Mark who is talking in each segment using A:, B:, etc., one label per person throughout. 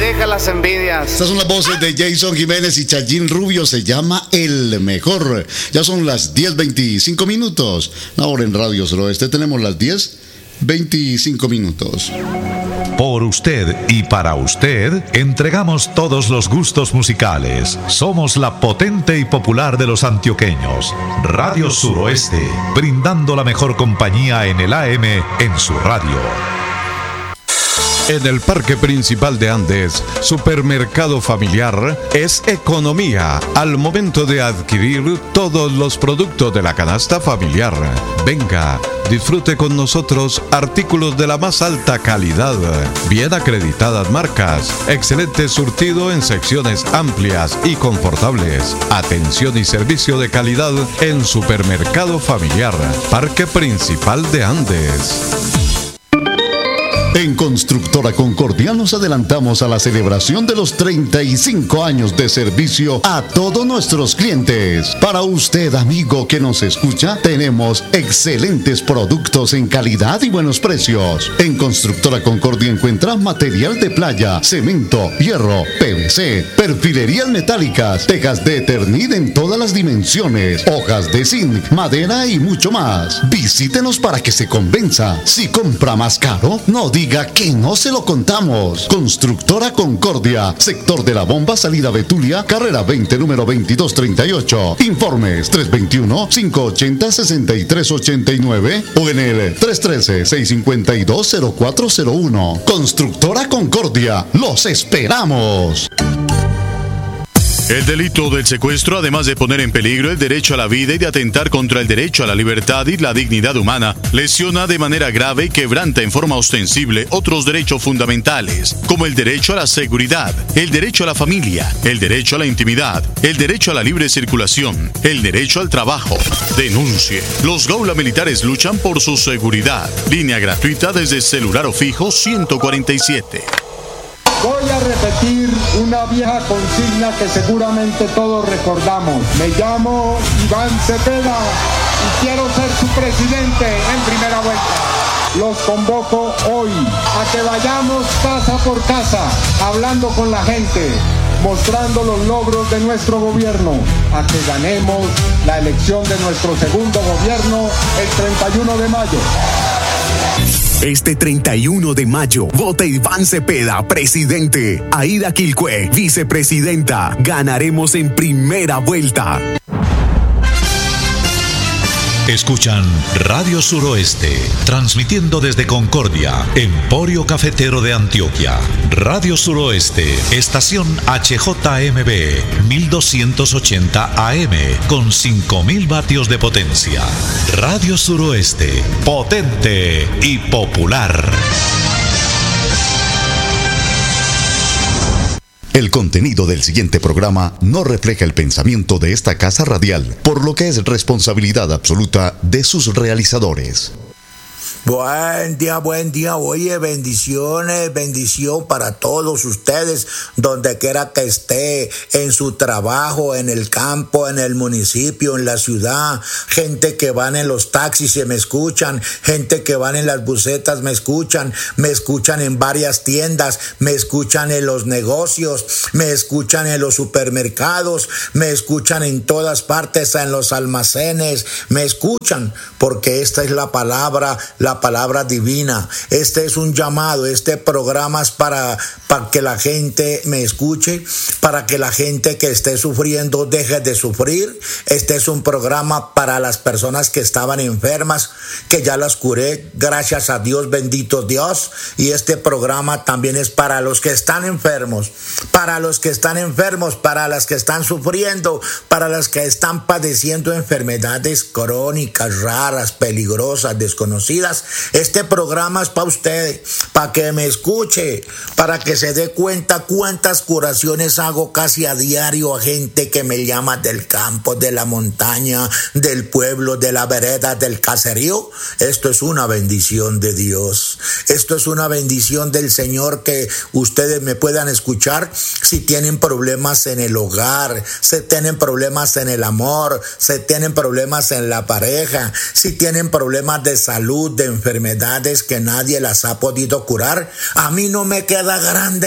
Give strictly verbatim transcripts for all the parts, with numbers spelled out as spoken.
A: deja las envidias.
B: Estas son las voces de Jason Jiménez y Chayín Rubio. Se llama El Mejor. Ya son las diez veinticinco minutos. Ahora en Radio Suroeste tenemos las diez veinticinco minutos.
C: Por usted y para usted, entregamos todos los gustos musicales. Somos la potente y popular de los antioqueños. Radio Suroeste, brindando la mejor compañía en el A M en su radio.
D: En el Parque Principal de Andes, Supermercado Familiar es economía al momento de adquirir todos los productos de la canasta familiar. Venga, disfrute con nosotros artículos de la más alta calidad, bien acreditadas marcas, excelente surtido en secciones amplias y confortables, atención y servicio de calidad en Supermercado Familiar, Parque Principal de Andes.
B: En Constructora Concordia nos adelantamos a la celebración de los treinta y cinco años de servicio a todos nuestros clientes. Para usted, amigo que nos escucha, tenemos excelentes productos en calidad y buenos precios. En Constructora Concordia encuentra material de playa, cemento, hierro, P V C, perfilerías metálicas, tejas de Eternit en todas las dimensiones, hojas de zinc, madera y mucho más. Visítenos para que se convenza. Si compra más caro, no diga que no se lo contamos. Constructora Concordia, sector de la Bomba, salida Betulia, carrera veinte, número veintidós treinta y ocho. Informes tres dos uno, cinco ocho cero, seis tres ocho nueve o en el tres uno tres, seis cinco dos, cero cuatro cero uno. Constructora Concordia, los esperamos.
E: El delito del secuestro, además de poner en peligro el derecho a la vida y de atentar contra el derecho a la libertad y la dignidad humana, lesiona de manera grave y quebranta en forma ostensible otros derechos fundamentales, como el derecho a la seguridad, el derecho a la familia, el derecho a la intimidad, el derecho a la libre circulación, el derecho al trabajo. Denuncie. Los Gaula Militares luchan por su seguridad. Línea gratuita desde celular o fijo ciento cuarenta y siete.
F: Voy a repetir una vieja consigna que seguramente todos recordamos. Me llamo Iván Cepeda y quiero ser su presidente en primera vuelta. Los convoco hoy a que vayamos casa por casa, hablando con la gente, mostrando los logros de nuestro gobierno, a que ganemos la elección de nuestro segundo gobierno el treinta y uno de mayo.
G: Este treinta y uno de mayo, vote Iván Cepeda, presidente. Aida Quilcue, vicepresidenta. Ganaremos en primera vuelta.
C: Escuchan Radio Suroeste, transmitiendo desde Concordia, Emporio Cafetero de Antioquia. Radio Suroeste, estación H J M B, mil doscientos ochenta A M, con cinco mil vatios de potencia. Radio Suroeste, potente y popular.
B: El contenido del siguiente programa no refleja el pensamiento de esta casa radial, por lo que es responsabilidad absoluta de sus realizadores.
H: Buen día, buen día. Oye, bendiciones, bendición para todos ustedes, donde quiera que esté, en su trabajo, en el campo, en el municipio, en la ciudad. Gente que van en los taxis y me escuchan, gente que van en las busetas me escuchan, me escuchan en varias tiendas, me escuchan en los negocios, me escuchan en los supermercados, me escuchan en todas partes, en los almacenes, me escuchan, porque esta es la palabra, la palabra divina. Este es un llamado, este programa es para, para que la gente me escuche, para que la gente que esté sufriendo deje de sufrir. Este es un programa para las personas que estaban enfermas, que ya las curé, gracias a Dios, bendito Dios. Y este programa también es para los que están enfermos, para los que están enfermos, para las que están sufriendo, para las que están padeciendo enfermedades crónicas, raras, peligrosas, desconocidas. Este programa es para usted, para que me escuche, para que se dé cuenta cuántas curaciones hago casi a diario a gente que me llama del campo, de la montaña, del pueblo, de la vereda, del caserío. Esto es una bendición de Dios. Esto es una bendición del Señor, que ustedes me puedan escuchar si tienen problemas en el hogar, si tienen problemas en el amor, si tienen problemas en la pareja, si tienen problemas de salud, de enfermedades que nadie las ha podido curar. A mí no me queda grande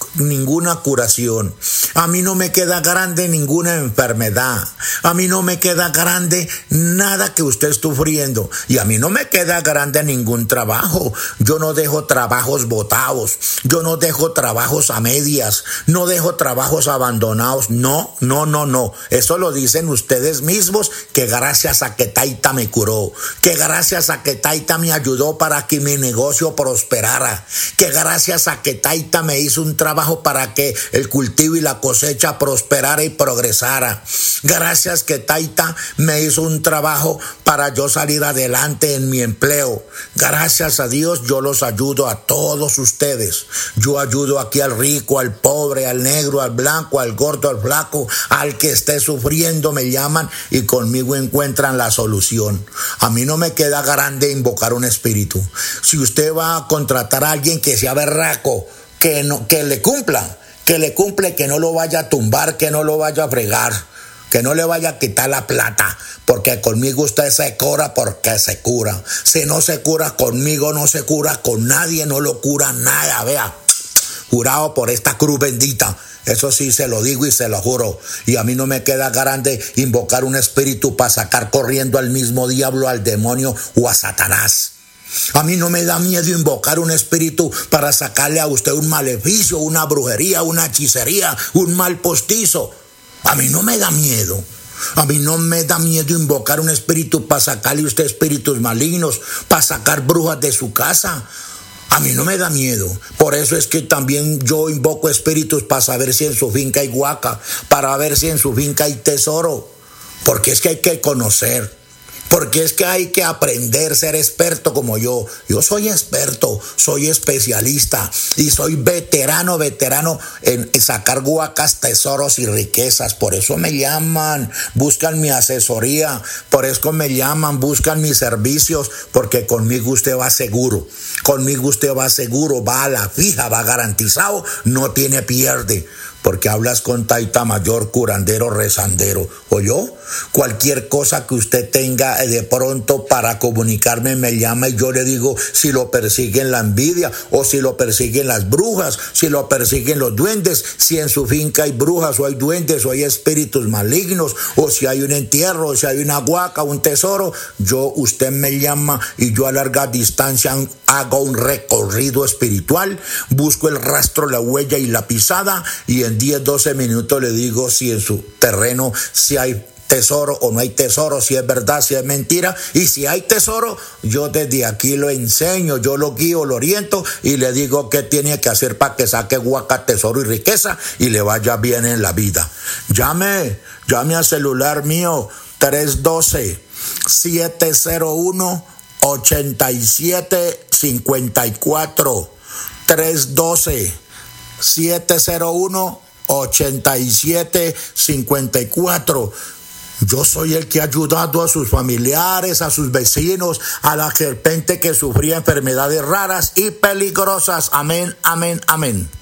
H: ninguna curación. A mí no me queda grande ninguna enfermedad. A mí no me queda grande nada que usted esté sufriendo. Y a mí no me queda grande ningún trabajo. Yo no dejo trabajos botados. Yo no dejo trabajos a medias. No dejo trabajos abandonados. No, no, no, no. Eso lo dicen ustedes mismos, que gracias a que Taita me curó, que gracias a que Taita me ayudó para que mi negocio prosperara, que gracias a que Taita me hizo un trabajo para que el cultivo y la cosecha prosperara y progresara. Gracias que Taita me hizo un trabajo para yo salir adelante en mi empleo. Gracias a Dios yo los ayudo a todos ustedes. Yo ayudo aquí al rico, al pobre, al negro, al blanco, al gordo, al flaco, al que esté sufriendo me llaman y conmigo encuentran la solución. A mí no me queda grande invocar un espíritu. Si usted va a contratar a alguien que sea berraco, que no, que le cumpla, que le cumple, que no lo vaya a tumbar, que no lo vaya a fregar, que no le vaya a quitar la plata, porque conmigo usted se cura porque se cura. Si no se cura conmigo, no se cura con nadie, no lo cura nada, vea, jurado por esta cruz bendita. Eso sí se lo digo y se lo juro. Y a mí no me queda grande invocar un espíritu para sacar corriendo al mismo diablo, al demonio o a Satanás. A mí no me da miedo invocar un espíritu para sacarle a usted un maleficio, una brujería, una hechicería, un mal postizo. A mí no me da miedo. A mí no me da miedo invocar un espíritu para sacarle a usted espíritus malignos, para sacar brujas de su casa. A mí no me da miedo. Por eso es que también yo invoco espíritus para saber si en su finca hay guaca, para ver si en su finca hay tesoro. Porque es que hay que conocer. Porque es que hay que aprender, ser experto como yo. Yo soy experto, soy especialista y soy veterano, veterano en sacar guacas, tesoros y riquezas. Por eso me llaman, buscan mi asesoría. Por eso me llaman, buscan mis servicios. Porque conmigo usted va seguro. Conmigo usted va seguro, va a la fija, va garantizado, no tiene pierde. Porque hablas con Taita Mayor, curandero, rezandero. ¿O yo? Cualquier cosa que usted tenga de pronto para comunicarme, me llama y yo le digo si lo persiguen la envidia, o si lo persiguen las brujas, si lo persiguen los duendes, si en su finca hay brujas o hay duendes o hay espíritus malignos, o si hay un entierro, o si hay una huaca, un tesoro. Yo, usted me llama y yo a larga distancia hago un recorrido espiritual, busco el rastro, la huella y la pisada, y en diez, doce minutos le digo si en su terreno si hay tesoro o no hay tesoro, si es verdad, si es mentira. Y si hay tesoro, yo desde aquí lo enseño, yo lo guío, lo oriento y le digo qué tiene que hacer para que saque guaca, tesoro y riqueza y le vaya bien en la vida. Llame, llame al celular mío tres uno dos, siete cero uno, ocho siete cinco cuatro, tres uno dos, siete cero uno, ocho siete cinco cuatro. Yo soy el que ha ayudado a sus familiares, a sus vecinos, a la gente que sufría enfermedades raras y peligrosas. Amén, amén, amén.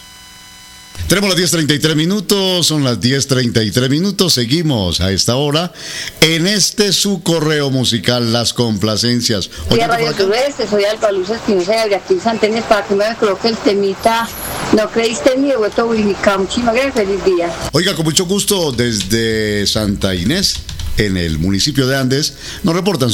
B: Tenemos las diez treinta y tres minutos, son las diez treinta y tres minutos, seguimos a esta hora en este su correo musical, Las Complacencias.
A: Soy a Radio Suroeste, soy Alba Luz Espinosa de aquí Santenes, para que me coloque el temita No creíste en mí, he vuelto Willica. Muchísimas gracias, feliz día.
B: Oiga, con mucho gusto desde Santa Inés, en el municipio de Andes, nos reportan su